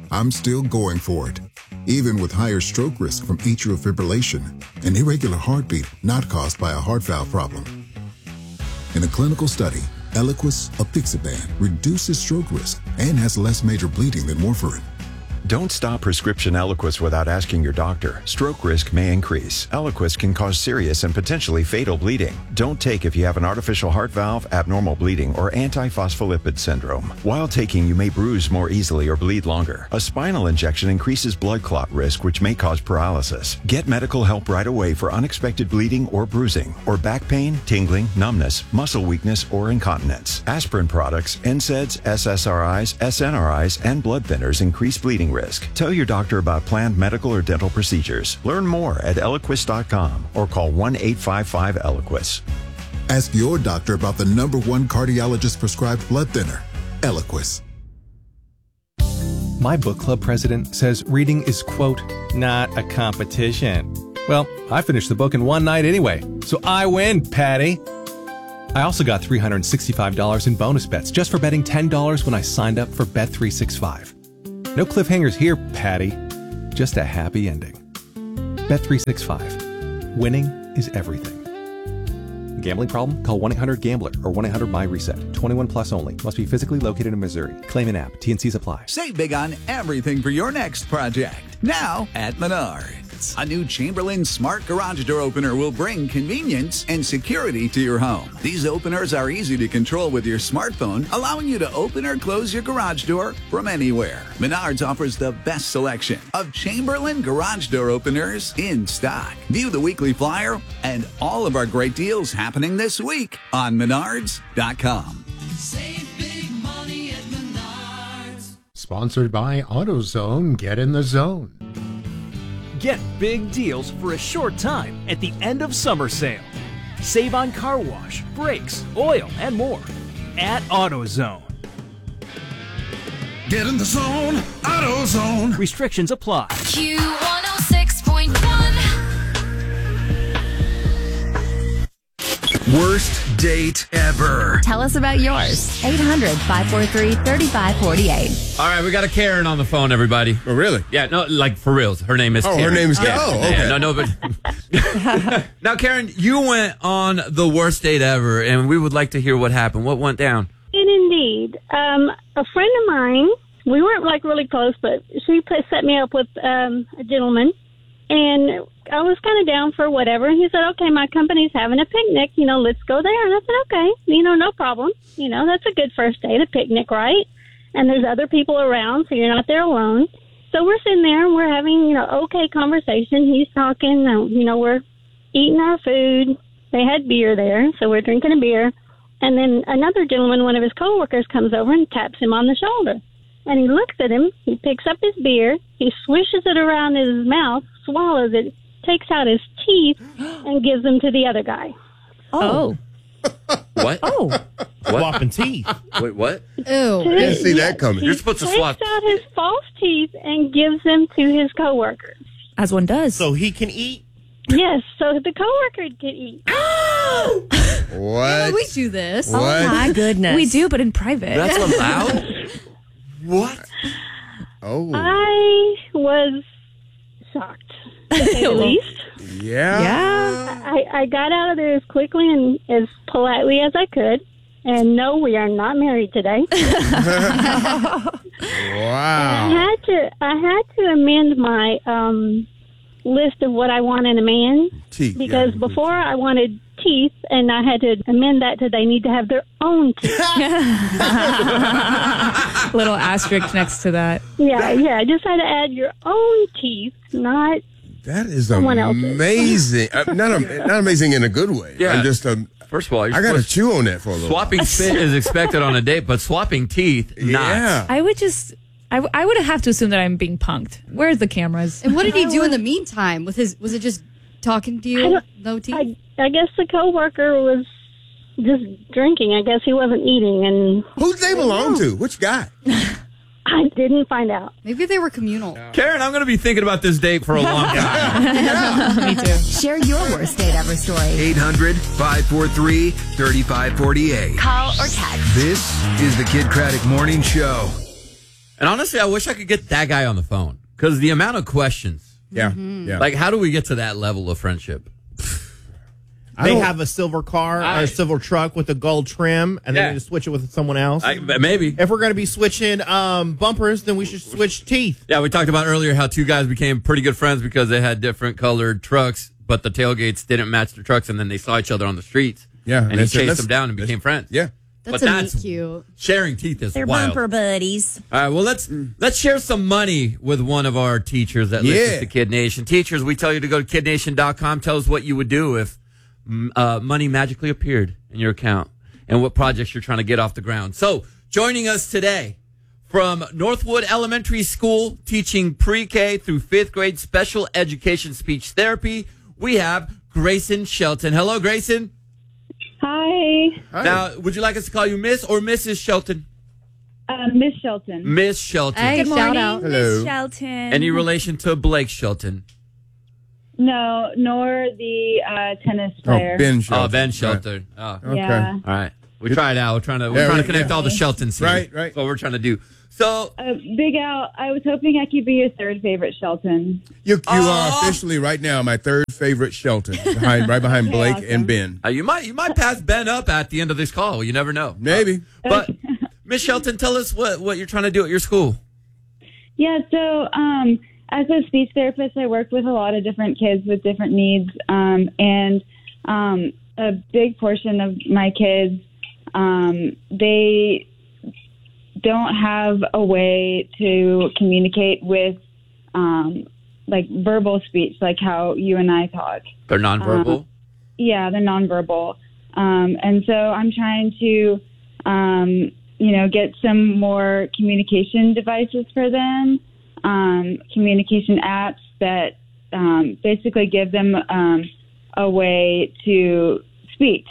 I'm still going for it, even with higher stroke risk from atrial fibrillation, an irregular heartbeat not caused by a heart valve problem. In a clinical study, Eliquis apixaban reduces stroke risk and has less major bleeding than warfarin. Don't stop prescription Eliquis without asking your doctor. Stroke risk may increase. Eliquis can cause serious and potentially fatal bleeding. Don't take if you have an artificial heart valve, abnormal bleeding, or antiphospholipid syndrome. While taking, you may bruise more easily or bleed longer. A spinal injection increases blood clot risk, which may cause paralysis. Get medical help right away for unexpected bleeding or bruising, or back pain, tingling, numbness, muscle weakness, or incontinence. Aspirin products, NSAIDs, SSRIs, SNRIs, and blood thinners increase bleeding risk. Tell your doctor about planned medical or dental procedures. Learn more at Eliquis.com or call 1-855-ELIQUIS. Ask your doctor about the #1 cardiologist prescribed blood thinner, Eliquis. My book club president says reading is, quote, not a competition. Well, I finished the book in one night anyway, so I win, Patty. I also got $365 in bonus bets just for betting $10 when I signed up for Bet365. No cliffhangers here, Patty. Just a happy ending. Bet365. Winning is everything. Gambling problem? Call 1-800-GAMBLER or 1-800-MY-RESET. 21 plus only. Must be physically located in Missouri. Claim an app. T&Cs apply. Save big on everything for your next project. Now at Menards. A new Chamberlain Smart Garage Door Opener will bring convenience and security to your home. These openers are easy to control with your smartphone, allowing you to open or close your garage door from anywhere. Menards offers the best selection of Chamberlain Garage Door Openers in stock. View the weekly flyer and all of our great deals happening this week on Menards.com. Save big money at Menards. Sponsored by AutoZone. Get in the zone. Get big deals for a short time at the end of summer sale. Save on car wash, brakes, oil, and more at AutoZone. Get in the zone, AutoZone. Restrictions apply. Q106.1. Worst date ever. Tell us about yours. 800-543-3548. All right, we got a Karen on the phone, everybody. Oh, really? Yeah, no, like for real. Her name is Karen. Her name is Karen. Oh, okay. Yeah, no, but... Now, Karen, you went on the worst date ever, and we would like to hear what happened. What went down? Indeed. A friend of mine, we weren't like really close, but she set me up with a gentleman, and I was kind of down for whatever. And he said, okay, my company's having a picnic, let's go there. And I said, okay, no problem. That's a good first date, a picnic, right? And there's other people around, so you're not there alone. So we're sitting there and we're having, okay conversation. He's talking, we're eating our food. They had beer there, so we're drinking a beer. And then another gentleman, one of his coworkers, comes over and taps him on the shoulder. And he looks at him, he picks up his beer, he swishes it around his mouth, swallows it, takes out his teeth, and gives them to the other guy. Oh. What? Oh. Swapping teeth. Wait, what? Ew. Didn't see that coming. You're supposed to swap. He takes out his false teeth and gives them to his coworkers. As one does. So he can eat? Yes, so the coworker could eat. What? We do this. What? Oh, my goodness. We do, but in private. That's allowed? What? Oh. I was shocked, to say the least. Yeah. I got out of there as quickly and as politely as I could. And no, we are not married today. Wow. I had to amend my list of what I want in a man. Teeth. Because before I wanted teeth, and I had to amend that to they need to have their own teeth. Little asterisk next to that. Yeah. I just had to add your own teeth, not That is someone else's. amazing. Not amazing in a good way. Yeah. I'm just First of all, I got to chew on that for a little. Swapping spit is expected on a date, but swapping teeth, not. Yeah. I would have to assume that I'm being punked. Where's the cameras? And what did he do in the meantime? Was it just talking to you? No teeth? I guess the coworker was just drinking. I guess he wasn't eating. And who did they belong to? Which guy? I didn't find out. Maybe they were communal. Karen, I'm going to be thinking about this date for a long time. Me too. Share your worst date ever story. 800-543-3548. Call or text. This is the Kid Craddock Morning Show. And honestly, I wish I could get that guy on the phone because the amount of questions. Yeah. Like, how do we get to that level of friendship? They have a silver car or a silver truck with a gold trim, and they need to switch it with someone else. Maybe. If we're going to be switching bumpers, then we should switch teeth. Yeah, we talked about earlier how two guys became pretty good friends because they had different colored trucks, but the tailgates didn't match the trucks, and then they saw each other on the streets. Yeah. And he chased them down and became friends. Yeah. That's cute. Sharing teeth is They're wild. bumper buddies. All right, well, let's share some money with one of our teachers that listens to Kid Nation. Teachers, we tell you to go to kidnation.com. Tell us what you would do if money magically appeared in your account and what projects you're trying to get off the ground. So, joining us today from Northwood Elementary School, teaching pre-K through 5th grade special education speech therapy, we have Grayson Shelton. Hello, Grayson. Hi. Now, would you like us to call you Miss or Mrs. Shelton? Miss Shelton. Miss Shelton. Hey, good morning, Hello. Miss Shelton. Any relation to Blake Shelton? No, nor the tennis player. Ben Shelton. Oh, Ben Shelton. Oh. Okay. Yeah. All right. We tried out. We're trying to connect all the Sheltons here. Right. That's what we're trying to do. So, Big Al, I was hoping I could be your third favorite Shelton. You are officially right now my third favorite Shelton, right behind Blake and Ben. You might pass Ben up at the end of this call. You never know. Maybe. But Miss Shelton, tell us what you're trying to do at your school. Yeah, so as a speech therapist, I work with a lot of different kids with different needs, and a big portion of my kids, they don't have a way to communicate with like verbal speech, like how you and I talk. They're nonverbal? Yeah, they're nonverbal. And so I'm trying to, get some more communication devices for them, communication apps that basically give them a way to speak.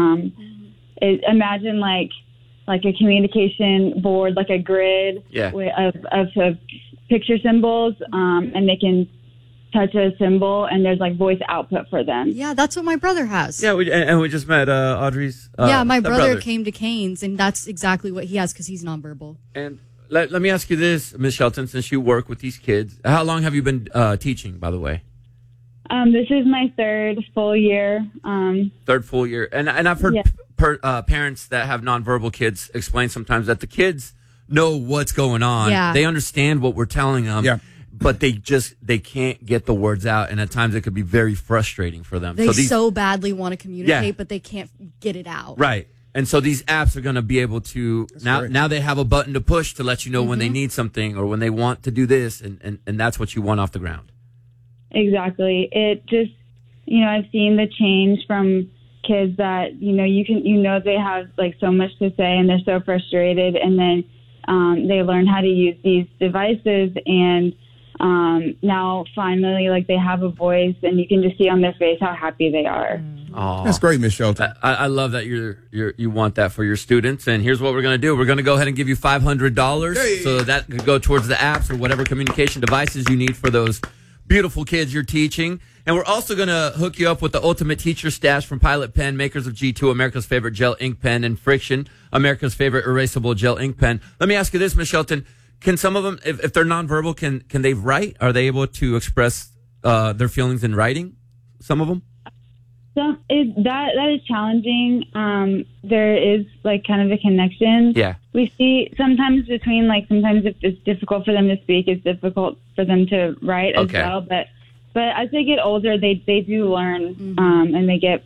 Imagine like a communication board, like a grid of picture symbols, and they can touch a symbol, and there's like voice output for them. Yeah, that's what my brother has. Yeah, we just met Audrey's. My brother came to Canes, and that's exactly what he has because he's nonverbal. And let me ask you this, Ms. Shelton, since you work with these kids, how long have you been teaching, by the way? This is my third full year. Third full year. And I've heard parents that have nonverbal kids explain sometimes that the kids know what's going on. Yeah. They understand what we're telling them. Yeah. But they can't get the words out, and at times it could be very frustrating for them. They so badly want to communicate, but they can't get it out. Right. And so these apps are going to be able to now they have a button to push to let you know when they need something or when they want to do this, and that's what you want off the ground. Exactly. It just, I've seen the change from kids that, they have like so much to say and they're so frustrated, and then they learn how to use these devices, and now finally like they have a voice, and you can just see on their face how happy they are. Oh, that's great, Miss Shelton. I love that you want that for your students. And here's what we're going to do. We're going to go ahead and give you $500 so that could go towards the apps or whatever communication devices you need for those beautiful kids you're teaching. And we're also going to hook you up with the Ultimate Teacher Stash from Pilot Pen, makers of G2, America's favorite gel ink pen, and Friction, America's favorite erasable gel ink pen. Let me ask you this, Ms. Shelton. Can some of them, if they're nonverbal, can they write? Are they able to express their feelings in writing? Some of them? That is challenging. There is like kind of a connection. Yeah. We see sometimes sometimes if it's difficult for them to speak, it's difficult for them to write as well. But as they get older, they do learn, and they get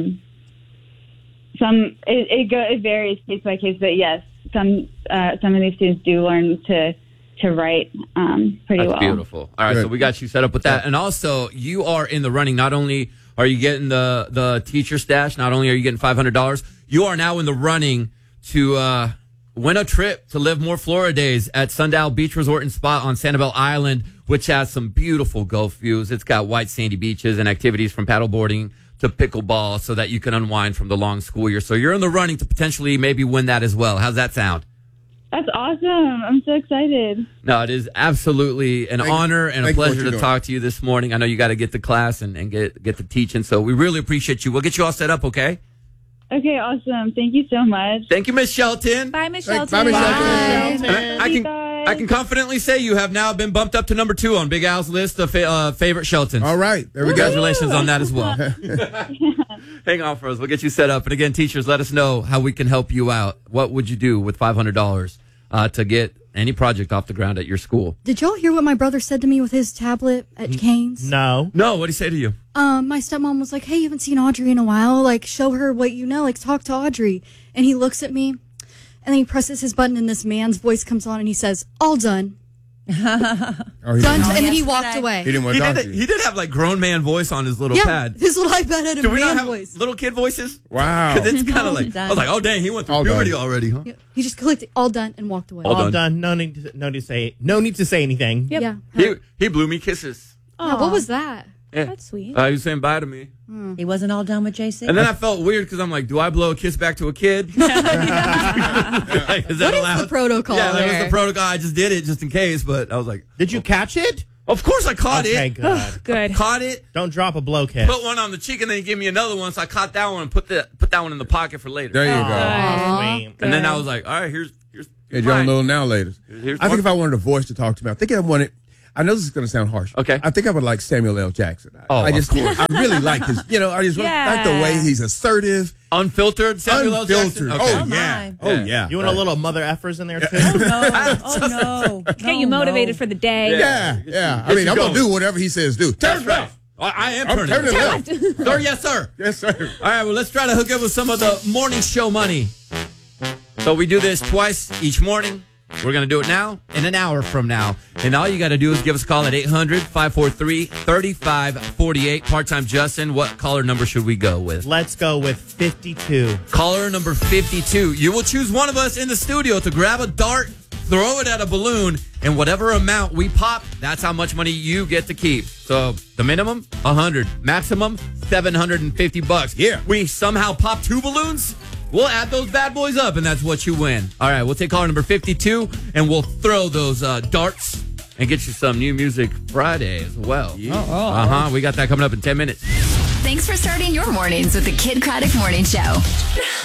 it varies case by case. But yes, some of these students do learn to write pretty well. That's beautiful. All right, so we got you set up with that, and also you are in the running. Not only are you getting the teacher stash, not only are you getting $500, you are now in the running to win a trip to Live More Florida Days at Sundial Beach Resort and Spa on Sanibel Island, which has some beautiful Gulf views. It's got white sandy beaches and activities from paddleboarding to pickleball so that you can unwind from the long school year. So you're in the running to potentially maybe win that as well. How's that sound? That's awesome. I'm so excited. No, it is absolutely an honor and a pleasure to talk to you this morning. I know you got to get to class and get to teaching, so we really appreciate you. We'll get you all set up, okay? Okay, awesome. Thank you so much. Thank you, Miss Shelton. Bye, Miss Shelton. Bye, Miss Shelton. I can I can confidently say you have now been bumped up to number 2 on Big Al's list of favorite Sheltons. All right. There we go. Congratulations on that as well. Hang on for us. We'll get you set up. And again, teachers, let us know how we can help you out. What would you do with $500 to get any project off the ground at your school? Did y'all hear what my brother said to me with his tablet at Canes? No. No, what did he say to you? My stepmom was like, hey, you haven't seen Audrey in a while. Like, show her what you know. Like, talk to Audrey. And he looks at me, and then he presses his button, and this man's voice comes on, and he says, all done. Done. And then he walked away. He didn't want to talk to you. He did have like grown man voice on his little pad. His little iPad had a Do we not man have voice. little kid voices? Wow. Because it's kind of like, I was like, oh, dang, he went through All puberty done. already, huh? He just clicked all done and walked away. All done. No need to say anything. Yeah. He blew me kisses. Yeah, what was that? Yeah. That's sweet. He was saying bye to me. He wasn't all done with JC? And then I felt weird because I'm like, do I blow a kiss back to a kid? Like, is that What is allowed? the protocol Yeah, that was there? the protocol. I just did it just in case, but I was like, Did you catch it? of course I caught Okay, it. good. Good. Caught it, Don't drop a blow kiss. put one on the cheek, and then he gave me another one. So I caught that one and put that one in the pocket for later. There you go. Sweet. And then I was like, all right, here's Get your own mine. little now laters. Here's I think one. if I wanted a voice to talk to me, I think I wanted. I know this is going to sound harsh. Okay. I think I would like Samuel L. Jackson. Oh, I just, of course. I really like his. I just like the way he's assertive, unfiltered Samuel L. unfiltered. Jackson? Okay. Oh yeah. my. Oh yeah. You want a little mother effers in there, too? Oh, no. Get you motivated for the day. Yeah. I mean, I'm going to do whatever he says do. Turn left. I am I'm turning turning left. left. Sir, yes, sir. Yes, sir. All right, well, let's try to hook up with some of the morning show money. So we do this twice each morning. We're going to do it now in an hour from now. And all you got to do is give us a call at 800-543-3548. Part-time Justin, what caller number should we go with? Let's go with 52. Caller number 52. You will choose one of us in the studio to grab a dart, throw it at a balloon, and whatever amount we pop, that's how much money you get to keep. So the minimum, 100. Maximum, $750. Yeah. We somehow pop 2 balloons, we'll add those bad boys up, and that's what you win. All right, we'll take caller number 52, and we'll throw those darts and get you some New Music Friday as well. Yeah. We got that coming up in 10 minutes. Thanks for starting your mornings with the Kid Craddock Morning Show.